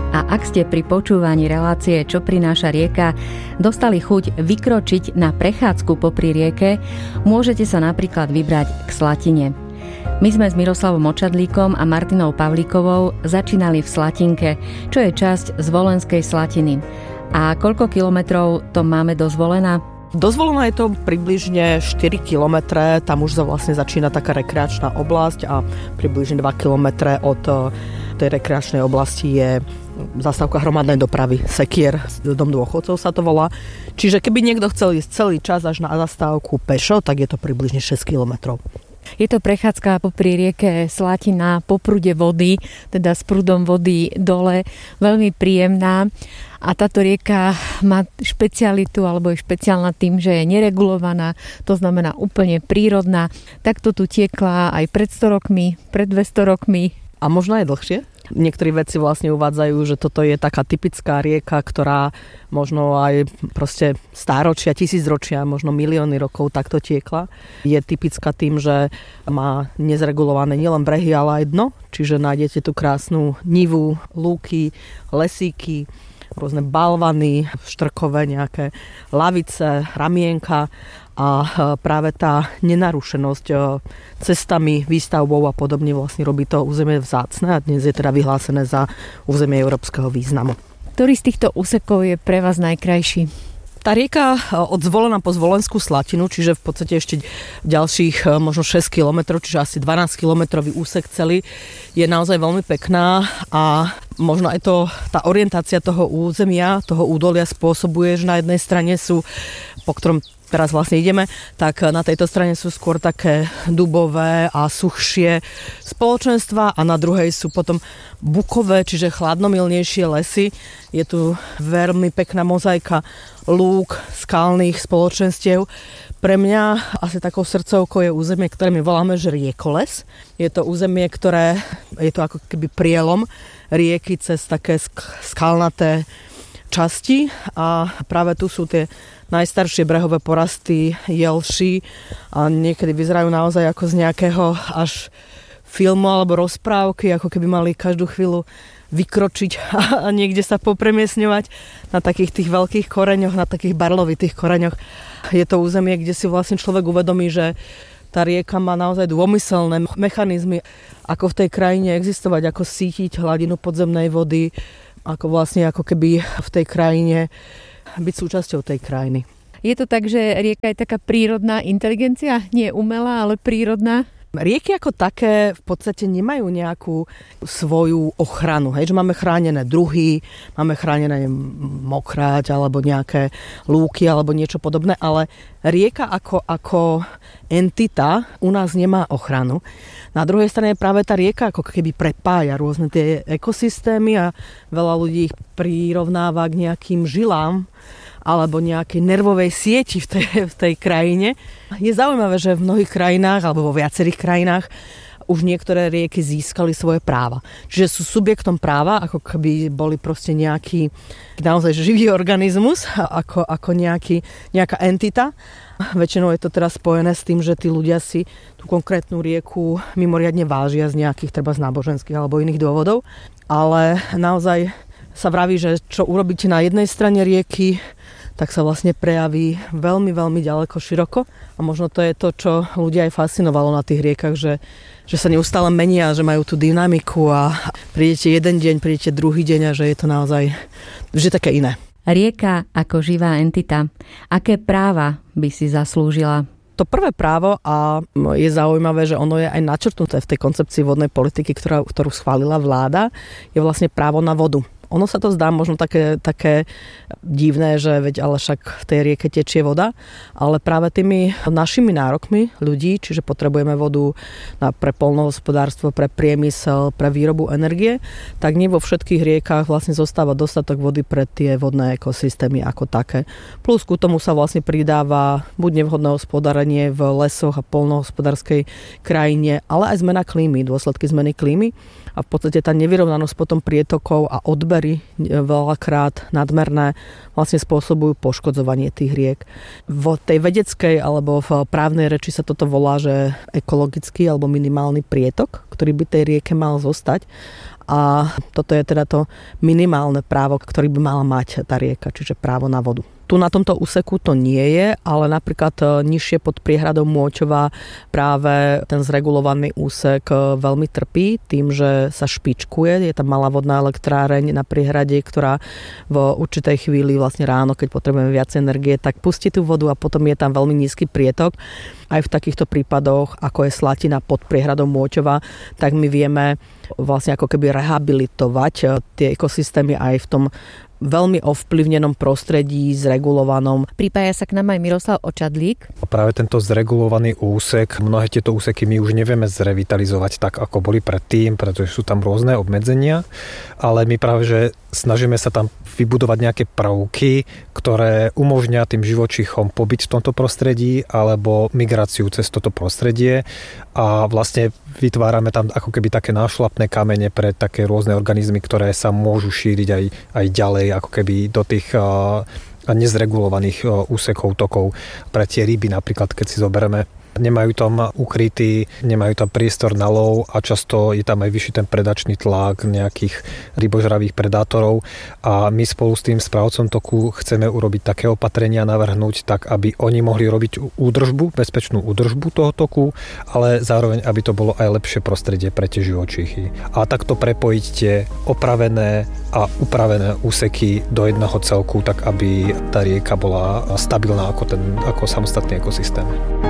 A ak ste pri počúvaní relácie Čo prináša rieka dostali chuť vykročiť na prechádzku popri rieke, môžete sa napríklad vybrať k Slatine. My sme s Miroslavom Očadlíkom a Martinou Pavlíkovou začínali v Slatinke, čo je časť Zvolenskej Slatiny. A koľko kilometrov to máme do Zvolena? Do Zvolena je to približne 4 kilometre, tam už vlastne začína taká rekreačná oblasť a približne 2 kilometre od tej rekreačnej oblasti je zastávka hromadnej dopravy, Sekier, dom dôchodcov sa to volá. Čiže keby niekto chcel ísť celý čas až na zastávku pešo, tak je to približne 6 kilometrov. Je to prechádzka popri rieke Slatina, po prúde vody, teda s prúdom vody dole, veľmi príjemná. A táto rieka má špecialitu, alebo je špeciálna tým, že je neregulovaná, to znamená úplne prírodná. Takto tu tiekla aj pred 100 rokmi, pred 200 rokmi. A možno aj dlhšie? Niektorí vedci vlastne uvádzajú, že toto je taká typická rieka, ktorá možno aj proste stáročia, tisícročia, možno milióny rokov takto tiekla. Je typická tým, že má nezregulované nielen brehy, ale aj dno. Čiže nájdete tu krásnu nivu, lúky, lesíky, rôzne balvany, štrkové nejaké lavice, ramienka. A práve tá nenarušenosť cestami, výstavbou a podobne vlastne robí to územie vzácne a dnes je teda vyhlásené za územie európskeho významu. Ktorý z týchto úsekov je pre vás najkrajší? Tá rieka od Zvolena po Zvolenskú Slatinu, čiže v podstate ešte ďalších možno 6 kilometrov, čiže asi 12 kilometrový úsek celý, je naozaj veľmi pekná a možno aj tá orientácia toho územia, toho údolia spôsobuje, že na jednej strane sú, po ktorom teraz vlastne ideme, tak na tejto strane sú skôr také dubové a suchšie spoločenstva a na druhej sú potom bukové, čiže chladnomilnejšie lesy. Je tu veľmi pekná mozaika lúk, skalných spoločenstiev. Pre mňa asi takou srdcovkou je územie, ktoré my voláme, že Riekoles. Je to územie, ktoré je to ako keby prielom rieky cez také skalnaté časti a práve tu sú tie najstaršie brehové porasty, jelší a niekedy vyzerajú naozaj ako z nejakého až filmu alebo rozprávky, ako keby mali každú chvíľu vykročiť a niekde sa popremiesňovať na takých tých veľkých koreňoch, na takých barlovitých koreňoch. Je to územie, kde si vlastne človek uvedomí, že tá rieka má naozaj dômyselné mechanizmy, ako v tej krajine existovať, ako sítiť hladinu podzemnej vody, ako vlastne ako keby v tej krajine byť súčasťou tej krajiny. Je to tak, že rieka je taká prírodná inteligencia? Nie umelá, ale prírodná? Rieky ako také v podstate nemajú nejakú svoju ochranu. Hej? Že máme chránené druhy, máme chránené mokráť alebo nejaké lúky alebo niečo podobné, ale rieka ako entita u nás nemá ochranu. Na druhej strane práve tá rieka ako keby prepája rôzne tie ekosystémy a veľa ľudí ich prirovnáva k nejakým žilám alebo nejakej nervovej sieti v tej krajine. Je zaujímavé, že v mnohých krajinách alebo vo viacerých krajinách už niektoré rieky získali svoje práva. Čiže sú subjektom práva, ako keby boli proste nejaký naozaj živý organizmus, ako nejaká entita. Väčšinou je to teraz spojené s tým, že tí ľudia si tú konkrétnu rieku mimoriadne vážia z nejakých treba z náboženských alebo iných dôvodov. Ale naozaj sa vraví, že čo urobíte na jednej strane rieky, tak sa vlastne prejaví veľmi, veľmi ďaleko, široko. A možno to je to, čo ľudia aj fascinovalo na tých riekach, že sa neustále menia, že majú tú dynamiku a prídete jeden deň, prídete druhý deň a že je to naozaj vždy také iné. Rieka ako živá entita. Aké práva by si zaslúžila? To prvé právo, a je zaujímavé, že ono je aj načrtnuté v tej koncepcii vodnej politiky, ktorú schválila vláda, je vlastne právo na vodu. Ono sa to zdá možno také divné, že veď ale však v tej rieke tečie voda, ale práve tými našimi nárokmi ľudí, čiže potrebujeme vodu pre poľnohospodárstvo, pre priemysel, pre výrobu energie, tak nie vo všetkých riekach vlastne zostáva dostatok vody pre tie vodné ekosystémy ako také. Plus ku tomu sa vlastne pridáva buď nevhodné hospodárenie v lesoch a poľnohospodárskej krajine, ale aj zmena klímy, dôsledky zmeny klímy. A v podstate tá nevyrovnanosť potom prietokov a odbery veľakrát nadmerné vlastne spôsobujú poškodzovanie tých riek. V tej vedeckej alebo v právnej reči sa toto volá, že ekologický alebo minimálny prietok. ktorý by tej rieke mal zostať. A toto je teda to minimálne právo, ktorý by mala mať tá rieka, čiže právo na vodu. Tu na tomto úseku to nie je, ale napríklad nižšie pod priehradou Môčova práve ten zregulovaný úsek veľmi trpí tým, že sa špičkuje. Je tam malá vodná elektráreň na priehrade, ktorá v určitej chvíli vlastne ráno, keď potrebujeme viac energie, tak pustí tú vodu a potom je tam veľmi nízky prietok. Aj v takýchto prípadoch, ako je Slatina pod priehradou Môčova, tak my vieme vlastne ako keby rehabilitovať tie ekosystémy aj v tom veľmi ovplyvnenom prostredí, zregulovanom. Pripája sa k nám aj Miroslav Očadlík. Práve tento zregulovaný úsek, mnohé tieto úseky my už nevieme zrevitalizovať tak, ako boli predtým, pretože sú tam rôzne obmedzenia, ale my práve, že snažíme sa tam vybudovať nejaké prvky, ktoré umožnia tým živočíchom pobyť v tomto prostredí alebo migráciu cez toto prostredie a vlastne vytvárame tam ako keby také nášlapné kamene pre také rôzne organizmy, ktoré sa môžu šíriť aj ďalej ako keby do tých nezregulovaných úsekov tokov. Pre tie ryby napríklad, keď si zoberieme, nemajú tam ukrytý, nemajú tam priestor na lov a často je tam aj vyšší ten predačný tlak nejakých rybožravých predátorov a my spolu s tým správcom toku chceme urobiť také opatrenia, navrhnúť tak, aby oni mohli robiť údržbu, bezpečnú údržbu toho toku, ale zároveň, aby to bolo aj lepšie prostredie pre tie živočíchy. A takto prepojiť tie opravené a upravené úseky do jedného celku, tak aby tá rieka bola stabilná ako samostatný ekosystém.